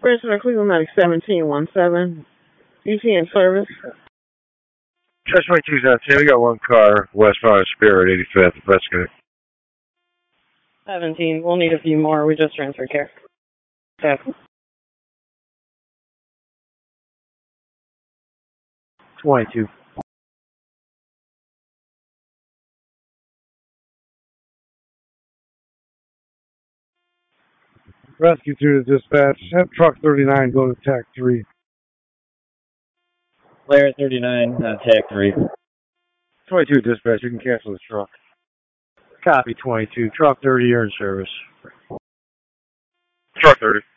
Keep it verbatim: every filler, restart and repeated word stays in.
Rescue Cleveland Medic seventeen one seven. E T in service. Just twenty-two seventeen. We got one car westbound of Spirit, eighty-fifth. Investigating. seventeen. We'll need a few more. We just transferred care. Okay. twenty-two. Rescue two to dispatch. Have truck thirty-nine go to T A C three. Player thirty-nine, uh, T A C three. twenty-two dispatch. You can cancel the truck. Copy twenty-two. Truck thirty, you're in service. Truck thirty.